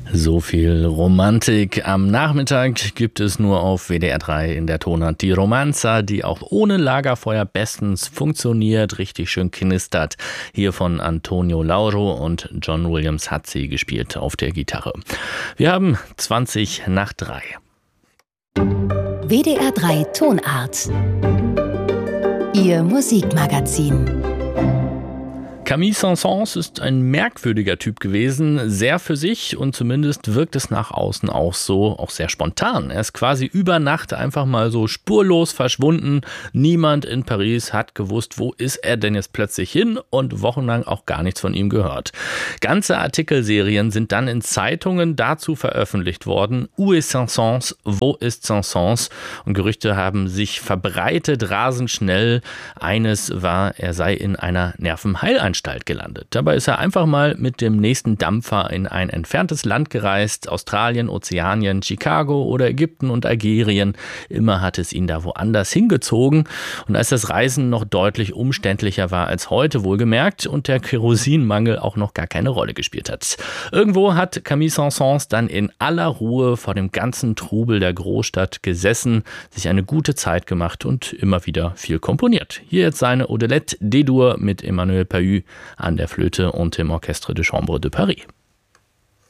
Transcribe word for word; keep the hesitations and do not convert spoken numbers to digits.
So viel Romantik am Nachmittag gibt es nur auf W D R drei in der Tonart die Romanza, die auch ohne Lagerfeuer bestens funktioniert, richtig schön knistert. Hier von Antonio Lauro und John Williams hat sie gespielt auf der Gitarre. Wir haben zwanzig nach drei. W D R drei Tonart. Ihr Musikmagazin. Camille Saint-Saëns ist ein merkwürdiger Typ gewesen, sehr für sich und zumindest wirkt es nach außen auch so, auch sehr spontan. Er ist quasi über Nacht einfach mal so spurlos verschwunden. Niemand in Paris hat gewusst, wo ist er denn jetzt plötzlich hin und wochenlang auch gar nichts von ihm gehört. Ganze Artikelserien sind dann in Zeitungen dazu veröffentlicht worden. Où est Saint-Saëns? Wo ist Saint-Saëns? Und Gerüchte haben sich verbreitet, rasend schnell. Eines war, er sei in einer Nervenheilanstalt gelandet. Dabei ist er einfach mal mit dem nächsten Dampfer in ein entferntes Land gereist, Australien, Ozeanien, Chicago oder Ägypten und Algerien. Immer hat es ihn da woanders hingezogen. Und als das Reisen noch deutlich umständlicher war als heute, wohlgemerkt, und der Kerosinmangel auch noch gar keine Rolle gespielt hat. Irgendwo hat Camille Saint-Saëns dann in aller Ruhe vor dem ganzen Trubel der Großstadt gesessen, sich eine gute Zeit gemacht und immer wieder viel komponiert. Hier jetzt seine Odelette D-Dur mit Emmanuel Pahud an der Flöte und im Orchestre de Chambre de Paris.